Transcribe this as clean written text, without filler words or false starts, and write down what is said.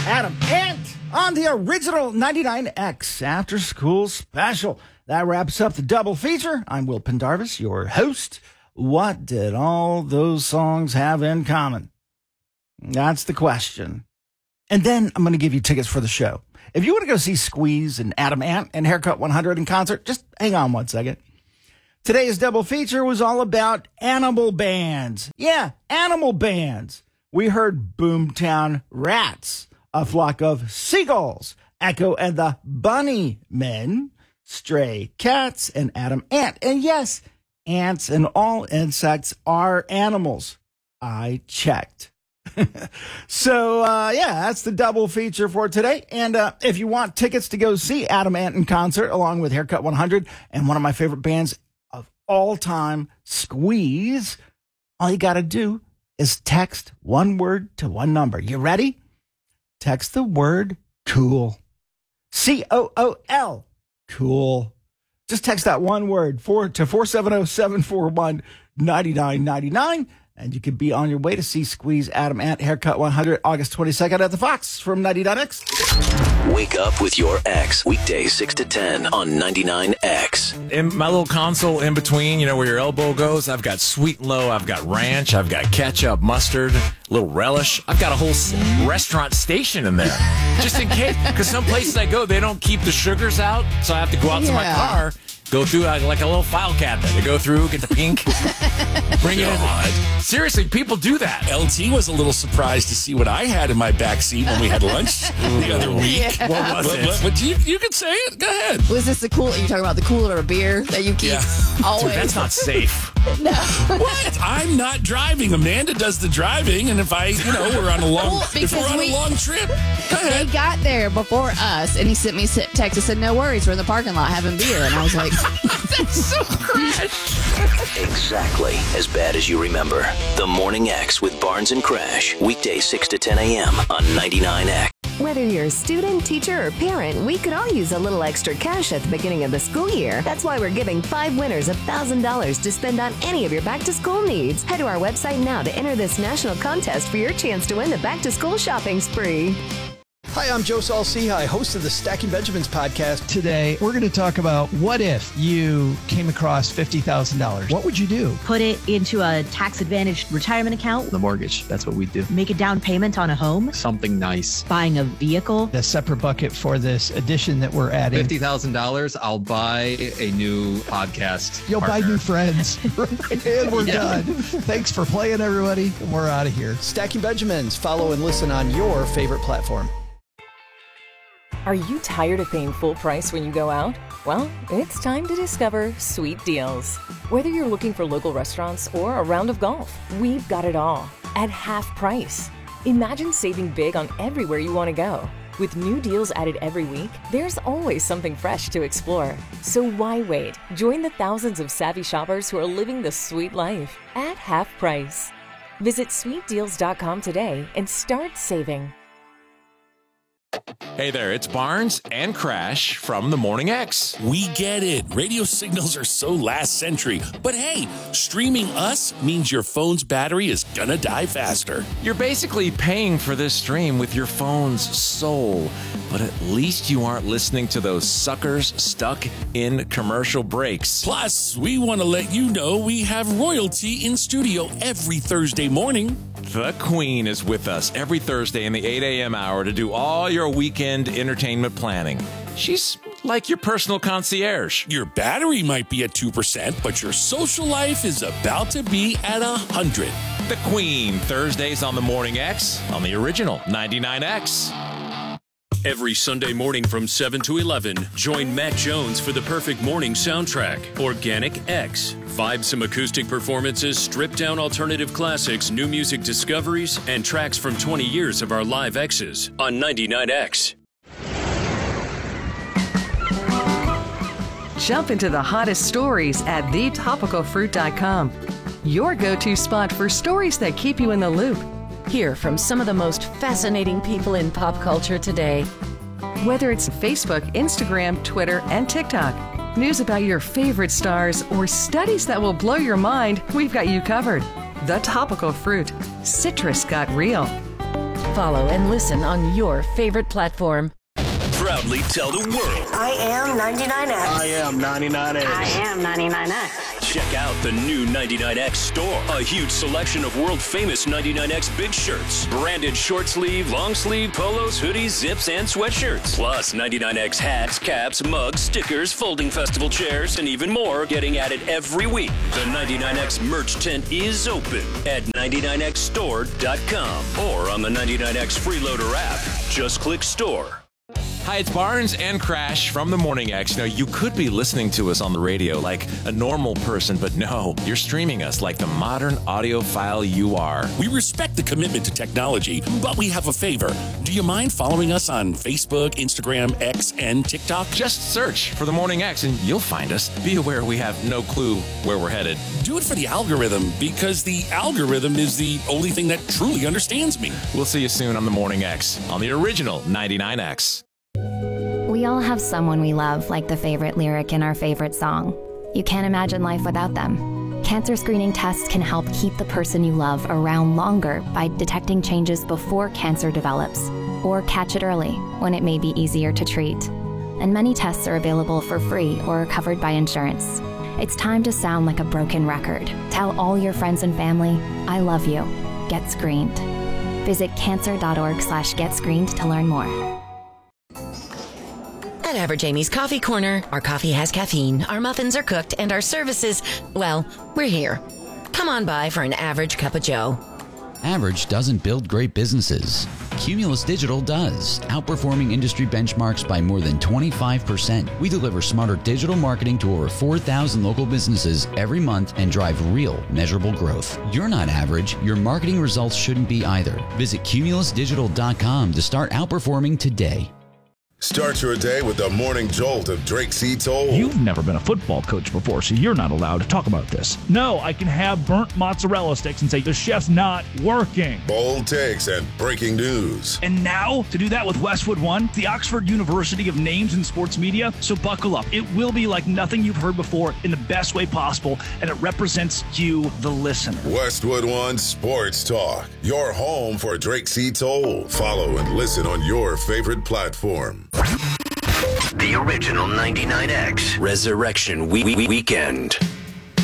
Adam Ant on the original 99X After School Special. That wraps up the double feature. I'm Will Pendarvis, your host. What did all those songs have in common? That's the question. And then I'm going to give you tickets for the show. If you want to go see Squeeze and Adam Ant and Haircut 100 in concert, just hang on one second. Today's double feature was all about animal bands. Yeah, animal bands. We heard Boomtown Rats, A Flock of Seagulls, Echo and the Bunnymen, Stray Cats, and Adam Ant. And yes, ants and all insects are animals. I checked. So, that's the double feature for today. And if you want tickets to go see Adam Ant in concert, along with Haircut 100 and one of my favorite bands of all time, Squeeze, all you got to do is text one word to one number. You ready? Text the word cool. COOL. Cool. Just text that one word to 470-741-9999. And you could be on your way to see Squeeze, Adam Ant, Haircut 100, August 22nd at the Fox from 99X. Wake up with your X, weekdays 6 to 10 on 99X. In my little console in between, where your elbow goes, I've got sweet and low, I've got ranch, I've got ketchup, mustard, a little relish. I've got a whole restaurant station in there, just in case. Because some places I go, they don't keep the sugars out, so I have to go out to my car, go through like a little file cabinet to go through, get the pink, bring it in. Seriously, people do that. LT was a little surprised to see what I had in my backseat when we had lunch the other week. Yeah. What was it? But you can say it. Go ahead. Was this the cool? You're talking about the cooler of beer that you keep always? Dude, that's not safe. No. What? I'm not driving. Amanda does the driving, and if we're on a long, trip, go ahead. They got there before us, and he sent me a text and said, "No worries, we're in the parking lot having beer," and I was like, "That's so crash." Exactly as bad as you remember. The Morning X with Barnes and Crash, weekdays 6 to 10 a.m. on 99X. Whether you're a student, teacher, or parent, we could all use a little extra cash at the beginning of the school year. That's why we're giving 5 winners $1,000 to spend on any of your back-to-school needs. Head to our website now to enter this national contest for your chance to win the back-to-school shopping spree. Hi, I'm Joe Saul-Sehy, host of the Stacking Benjamins podcast. Today, we're going to talk about what if you came across $50,000? What would you do? Put it into a tax-advantaged retirement account. The mortgage, that's what we do. Make a down payment on a home. Something nice. Buying a vehicle. A separate bucket for this addition that we're adding. $50,000, I'll buy a new podcast. You'll partner. buy new friends. And we're done. Thanks for playing, everybody. And we're out of here. Stacking Benjamins. Follow and listen on your favorite platform. Are you tired of paying full price when you go out? Well, it's time to discover Sweet Deals. Whether you're looking for local restaurants or a round of golf, we've got it all at half price. Imagine saving big on everywhere you want to go. With new deals added every week, there's always something fresh to explore. So why wait? Join the thousands of savvy shoppers who are living the sweet life at half price. Visit sweetdeals.com today and start saving. Hey there, it's Barnes and Crash from the Morning X. We get it. Radio signals are so last century. But hey, streaming us means your phone's battery is gonna die faster. You're basically paying for this stream with your phone's soul. But at least you aren't listening to those suckers stuck in commercial breaks. Plus, we want to let you know we have royalty in studio every Thursday morning. The Queen is with us every Thursday in the 8 a.m. hour to do all your weekend entertainment planning. She's like your personal concierge. Your battery might be at 2%, but your social life is about to be at 100. The Queen, Thursdays on the Morning X on the original 99X. Every Sunday morning from 7 to 11, join Matt Jones for the perfect morning soundtrack, Organic X. Vibesome acoustic performances, stripped-down alternative classics, new music discoveries, and tracks from 20 years of our live X's on 99X. Jump into the hottest stories at thetopicalfruit.com. Your go-to spot for stories that keep you in the loop. Hear from some of the most fascinating people in pop culture today. Whether it's Facebook, Instagram, Twitter, and TikTok, news about your favorite stars, or studies that will blow your mind, we've got you covered. The Topical Fruit. Citrus got real. Follow and listen on your favorite platform. Proudly tell the world. I am 99X. I am 99X. I am 99X. Check out the new 99X store. A huge selection of world-famous 99X big shirts. Branded short sleeve, long sleeve, polos, hoodies, zips, and sweatshirts. Plus 99X hats, caps, mugs, stickers, folding festival chairs, and even more getting added every week. The 99X merch tent is open at 99xstore.com or on the 99X Freeloader app. Just click store. Hi, it's Barnes and Crash from the Morning X. Now, you could be listening to us on the radio like a normal person, but no, you're streaming us like the modern audiophile you are. We respect the commitment to technology, but we have a favor. Do you mind following us on Facebook, Instagram, X, and TikTok? Just search for the Morning X and you'll find us. Be aware we have no clue where we're headed. Do it for the algorithm, because the algorithm is the only thing that truly understands me. We'll see you soon on the Morning X, on the original 99X. We all have someone we love, like the favorite lyric in our favorite song. You can't imagine life without them. Cancer screening tests can help keep the person you love around longer by detecting changes before cancer develops, or catch it early when it may be easier to treat. And many tests are available for free or are covered by insurance. It's time to sound like a broken record. Tell all your friends and family, I love you. Get screened. Visit cancer.org/getscreened to learn more. At Average Amy's Coffee Corner, our coffee has caffeine, our muffins are cooked, and our services, well, we're here. Come on by for an average cup of joe. Average doesn't build great businesses. Cumulus Digital does, outperforming industry benchmarks by more than 25%. We deliver smarter digital marketing to over 4,000 local businesses every month and drive real, measurable growth. You're not average. Your marketing results shouldn't be either. Visit cumulusdigital.com to start outperforming today. Start your day with the morning jolt of Drake C. Toll. You've never been a football coach before, so you're not allowed to talk about this. No, I can have burnt mozzarella sticks and say the chef's not working. Bold takes and breaking news. And now, to do that with Westwood One, the Oxford University of Names in Sports Media, so buckle up. It will be like nothing you've heard before in the best way possible, and it represents you, the listener. Westwood One Sports Talk, your home for Drake C. Toll. Follow and listen on your favorite platform. The original 99X Resurrection Weekend.